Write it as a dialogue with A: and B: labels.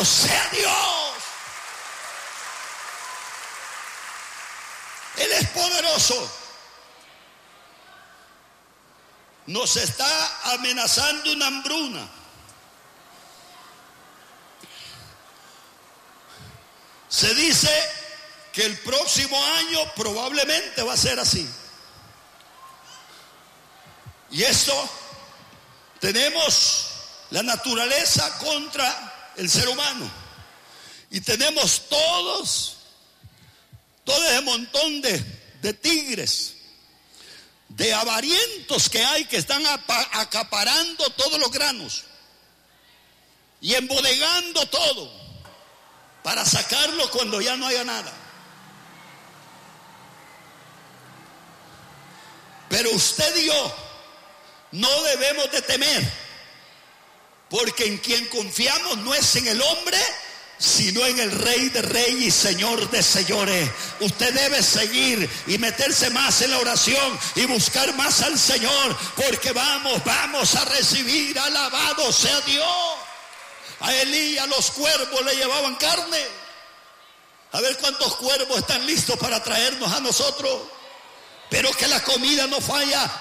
A: Alabado sea Dios. Él es poderoso. Nos está amenazando una hambruna. Se dice que el próximo año probablemente va a ser así. Y esto, tenemos la naturaleza contra el ser humano. Y tenemos todo ese montón de tigres, de avarientos que hay, que están acaparando todos los granos y embodegando todo para sacarlo cuando ya no haya nada. Pero usted y yo no debemos de temer, porque en quien confiamos no es en el hombre, sino en el Rey de Reyes y Señor de Señores. Usted debe seguir y meterse más en la oración y buscar más al Señor, porque vamos a recibir. Alabado sea Dios. A Elías los cuervos le llevaban carne. A ver cuántos cuervos están listos para traernos a nosotros. Pero que la comida no falla